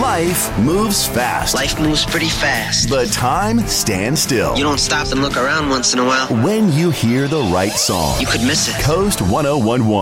Life moves fast. Life moves pretty fast. But time stands still. You don't stop and look around once in a while. When you hear the right song. You could miss it. Coast 1011.